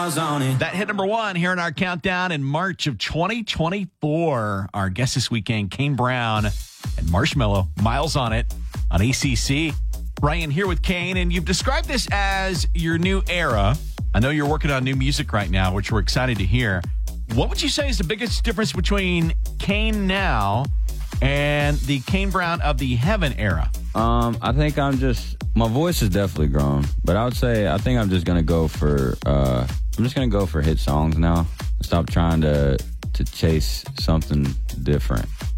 miles on it. That hit number one here in our countdown in March of 2024. Our guest this weekend, Kane Brown and Marshmello, Miles on It on ACC. Ryan here with Kane, and you've described this as your new era. I know you're working on new music right now, which we're excited to hear. What would you say is the biggest difference between Kane now and the Kane Brown of the Heaven era? I think my voice has definitely grown, but I would say I think I'm just gonna go for hit songs now. Stop trying to chase something different.